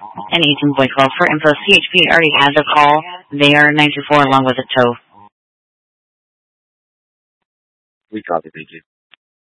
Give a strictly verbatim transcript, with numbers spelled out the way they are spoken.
and eighteen point twelve for info. C H P already had their call. They are nine two four along with a tow. We copy, thank you.